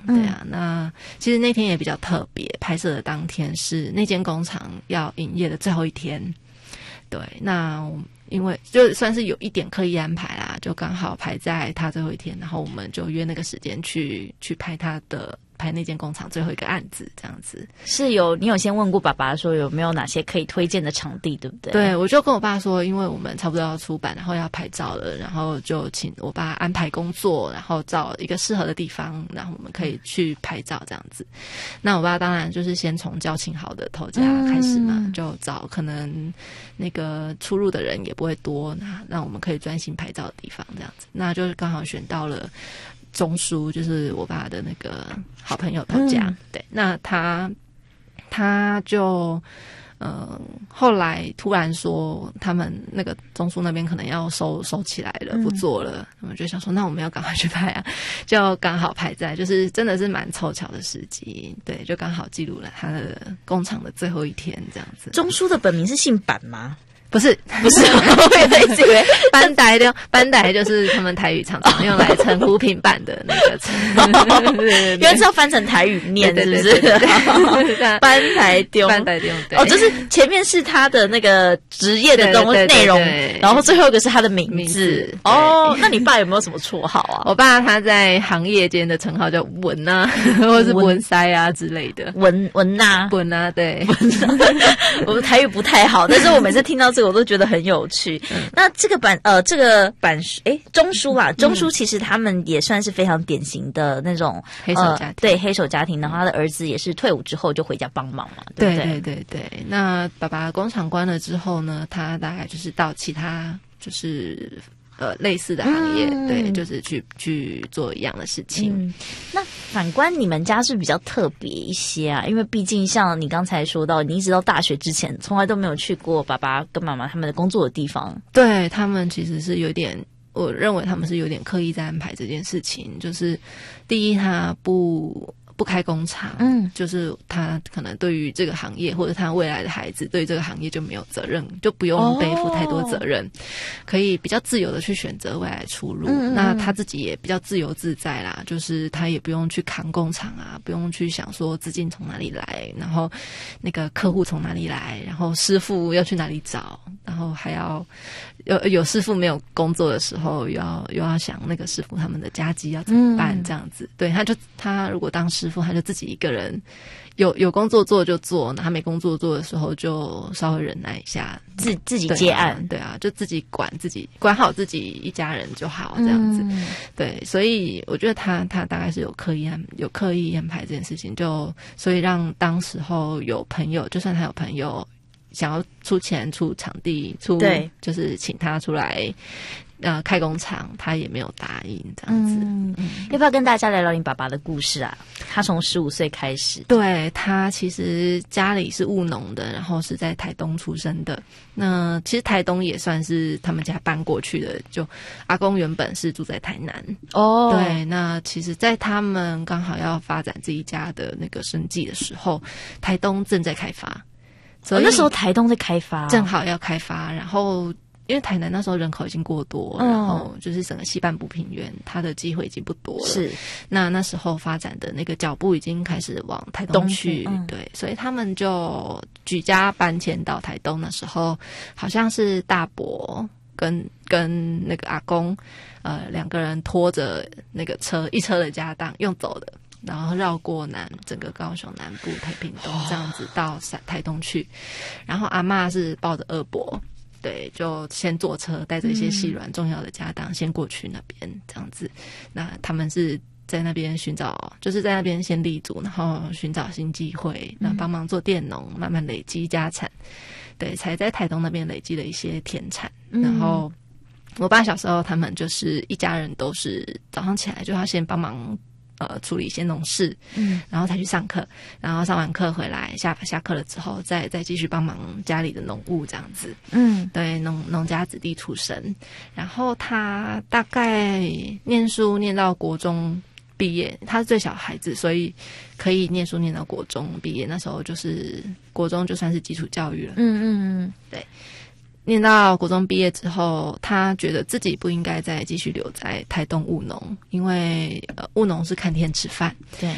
对啊。那其实那天也比较特别，拍摄的当天是那间工厂要营业的最后一天。对，那因为就算是有一点刻意安排啦，就刚好排在他最后一天，然后我们就约那个时间去拍那间工厂最后一个案子，这样子。 你有先问过爸爸说有没有哪些可以推荐的场地，对不对？ 对，我就跟我爸说，因为我们差不多要出版，然后要拍照了，然后就请我爸安排工作，然后找一个适合的地方，然后我们可以去拍照这样子。那我爸当然就是先从交情好的头家开始嘛，就找可能那个出入的人也不会多，那让我们可以专心拍照的地方这样子。那就是刚好选到了中书，就是我爸的那个好朋友头家。对，那他就后来突然说他们那个中书那边可能要收起来了，不做了。我们就想说那我们要赶快去拍啊，就刚好拍在就是真的是蛮凑巧的时机。对，就刚好记录了他的工厂的最后一天这样子。 中书的本名是姓板吗？ 不是，我也一直以为班台就是他们台语常常用来称呼平板的那个词， 因为是要翻成台语念，是不是？班台丢，哦，就是前面是他的那个职业的内容，然后最后一个是他的名字。哦，那你爸有没有什么绰号啊？ 我爸他在行业间的称号叫文啊，或是文塞啊之类的。 文啊， 对。 我的台语不太好，但是我每次听到这个我都觉得很有趣。那这个中书啦，中书其实他们也算是非常典型的那种黑手家庭， 对，黑手家庭。然后他的儿子也是退伍之后就回家帮忙嘛，对不对？ 对。那爸爸工厂关了之后呢，他大概就是到其他就是类似的行业，对，就是去做一样的事情。 那反观你们家是比较特别一些啊，因为毕竟像你刚才说到，你一直到大学之前从来都没有去过爸爸跟妈妈他们的工作的地方。 对，他们其实是有点，我认为他们是有点刻意在安排这件事情。就是第一，他不开工厂，就是他可能对于这个行业或者他未来的孩子对于这个行业就没有责任，就不用背负太多责任，可以比较自由的去选择未来的出路。那他自己也比较自由自在啦，就是他也不用去扛工厂啊，不用去想说资金从哪里来，然后那个客户从哪里来，然后师傅要去哪里找，然后还要有师傅没有工作的时候，又要想那个师傅他们的家计要怎么办，这样子。对，他如果当师傅，他就自己一个人有工作做就做，那他没工作做的时候就稍微忍耐一下， 自己接案。 对啊，就自己管好自己一家人就好，这样子。对，所以我觉得他大概是有刻意安排这件事情，所以让当时候有朋友，就算他有朋友想要出钱出场地对， 就是请他出来开工厂，他也没有答应这样子。 要不要跟大家聊聊你爸爸的故事啊？他从15岁开始。 对，他其实家里是务农的，然后是在台东出生的。那其实台东也算是他们家搬过去的，就阿公原本是住在台南。 哦， 对，那其实在他们刚好要发展自己家的那个生计的时候，台东正在开发。所以那时候台东在开发， 正好要开发，然后因为台南那时候人口已经过多，然后就是整个西半部平原，它的机会已经不多了。 是， 那时候发展的那个脚步已经开始往台东去，对，所以他们就举家搬迁到台东。那时候好像是大伯跟那个阿公，两个人拖着那个一车的家当用走的。然后绕过整个高雄南部太平东这样子到台东去，然后阿嬷是抱着二伯，对，就先坐车带着一些细软重要的家当先过去那边这样子。那他们是在那边就是在那边先立足，然后寻找新机会，那帮忙做佃农，慢慢累积家产，对，才在台东那边累积了一些田产。然后我爸小时候他们就是一家人都是早上起来就要先帮忙处理一些农事，然后才去上课，然后上完课回来下课了之后再继续帮忙家里的农务这样子。对，农家子弟出身。然后他大概念书念到国中毕业，他是最小孩子，所以可以念书念到国中毕业。那时候就是国中就算是基础教育了。对。念到国中毕业之后，他觉得自己不应该再继续留在台东务农，因为务农是看天吃饭。 对，